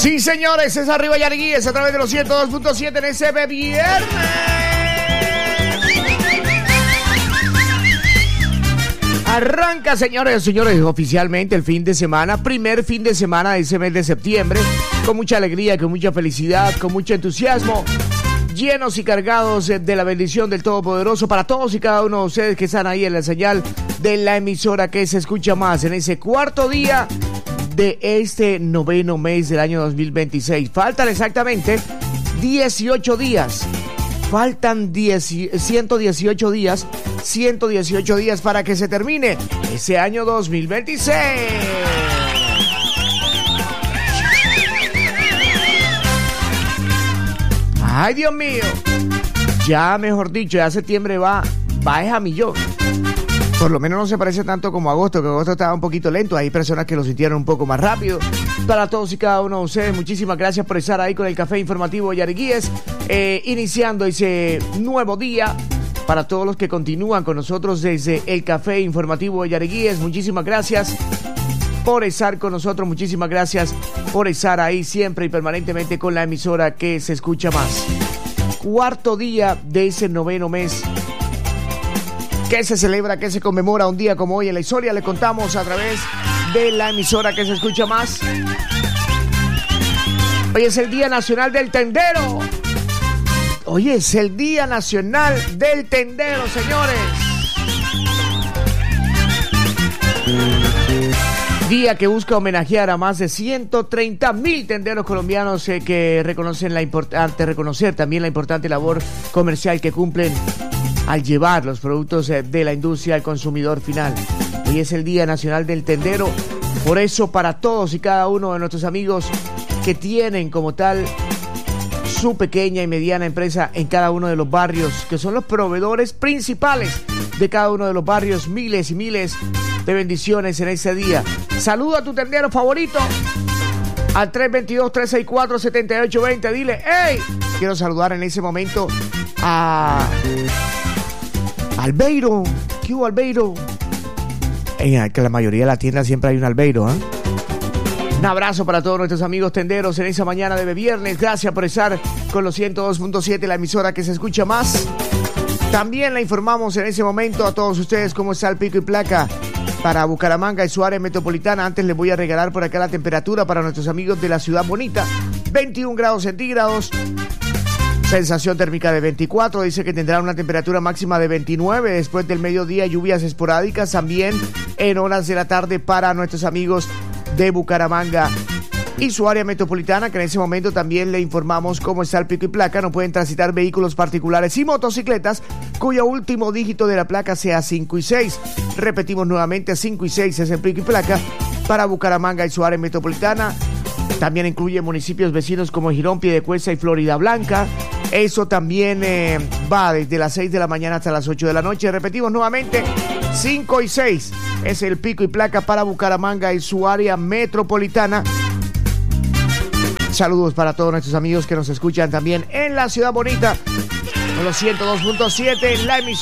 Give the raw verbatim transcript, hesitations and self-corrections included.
Sí, señores, es Arriba Yariguíes a través de los ciento dos punto siete en ese viernes. Arranca, señores, señores, oficialmente el fin de semana, primer fin de semana de ese mes de septiembre, con mucha alegría, con mucha felicidad, con mucho entusiasmo, llenos y cargados de la bendición del Todopoderoso para todos y cada uno de ustedes que están ahí en la señal de la emisora que se escucha más en ese cuarto día de este noveno mes del año dos mil veintiséis. Faltan exactamente dieciocho días. Faltan ciento dieciocho días, ciento dieciocho días para que se termine ese año dos mil veintiséis. Ay, Dios mío. Ya, mejor dicho, ya septiembre va, va a millón. Por lo menos no se parece tanto como agosto, que agosto estaba un poquito lento. Hay personas que lo sintieron un poco más rápido. Para todos y cada uno de ustedes, muchísimas gracias por estar ahí con el Café Informativo de Yariguíes, eh, iniciando ese nuevo día. Para todos los que continúan con nosotros desde el Café Informativo de Yariguíes, muchísimas gracias por estar con nosotros. Muchísimas gracias por estar ahí siempre y permanentemente con la emisora que se escucha más. Cuarto día de ese noveno mes que se celebra, que se conmemora un día como hoy en la historia. Le contamos a través de la emisora que se escucha más. Hoy es el Día Nacional del Tendero. Hoy es el Día Nacional del Tendero, señores. Día que busca homenajear a más de ciento treinta mil tenderos colombianos eh, que reconocen la importante, reconocer también la importante labor comercial que cumplen al llevar los productos de la industria al consumidor final. Hoy es el Día Nacional del Tendero. Por eso, para todos y cada uno de nuestros amigos que tienen como tal su pequeña y mediana empresa en cada uno de los barrios, que son los proveedores principales de cada uno de los barrios, miles y miles de bendiciones en ese día. Saluda a tu tendero favorito al tres dos dos, tres seis cuatro, siete ocho dos cero. Dile, hey, quiero saludar en ese momento a Albeiro. ¿Qué hubo, Albeiro? En que la mayoría de la tienda siempre hay un Albeiro, ¿eh? Un abrazo para todos nuestros amigos tenderos en esa mañana de viernes. Gracias por estar con los ciento dos punto siete, la emisora que se escucha más. También le informamos en ese momento a todos ustedes cómo está el pico y placa para Bucaramanga y su área metropolitana. Antes les voy a regalar por acá la temperatura para nuestros amigos de la ciudad bonita. veintiún grados centígrados. Sensación térmica de veinticuatro, dice que tendrá una temperatura máxima de veintinueve. Después del mediodía, lluvias esporádicas también en horas de la tarde para nuestros amigos de Bucaramanga y su área metropolitana, que en ese momento también le informamos cómo está el pico y placa. No pueden transitar vehículos particulares y motocicletas cuyo último dígito de la placa sea cinco y seis. Repetimos nuevamente, cinco y seis es el pico y placa para Bucaramanga y su área metropolitana. También incluye municipios vecinos como Girón, Piedecuesta y Florida Blanca. Eso también eh, va desde las seis de la mañana hasta las ocho de la noche. Repetimos nuevamente, cinco y seis es el pico y placa para Bucaramanga y su área metropolitana. Saludos para todos nuestros amigos que nos escuchan también en la ciudad bonita, con los ciento dos punto siete, la emisora.